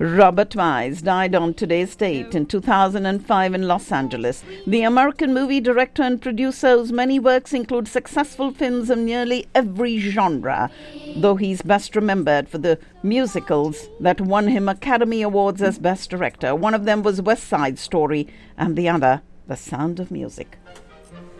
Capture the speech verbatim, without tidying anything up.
Robert Wise died on today's date in two thousand five in Los Angeles. The American movie director and producer whose many works include successful films of nearly every genre, though he's best remembered for the musicals that won him Academy Awards as Best Director. One of them was West Side Story and the other, The Sound of Music.